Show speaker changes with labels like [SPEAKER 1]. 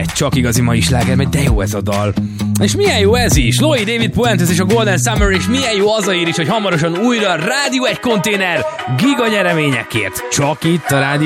[SPEAKER 1] egy csak igazi mai sláger, mert de jó ez a dal. És milyen jó ez is. Louis David Puentes és a Golden Summer, és milyen jó az a hír is, hogy hamarosan újra Rádió 1 konténer giga nyereményekért. Csak itt a Rádió